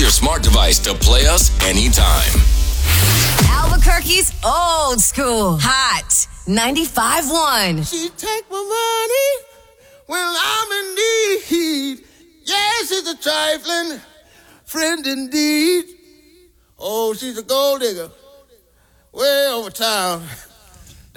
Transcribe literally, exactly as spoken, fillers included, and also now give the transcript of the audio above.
your smart device to play us anytime. Albuquerque's old school hot ninety-five point one. She take my money when I'm in need. Yes, she's a trifling friend indeed. Oh, she's a gold digger way over town.